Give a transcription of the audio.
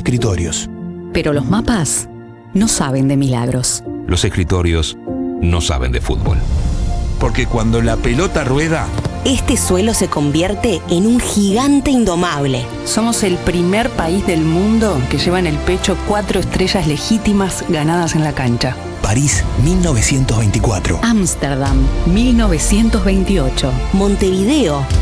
escritorios. Pero los mapas no saben de milagros. Los escritorios no saben de fútbol. Porque cuando la pelota rueda, este suelo se convierte en un gigante indomable. Somos el primer país del mundo que lleva en el pecho 4 estrellas legítimas ganadas en la cancha. París 1924. Ámsterdam 1928. Montevideo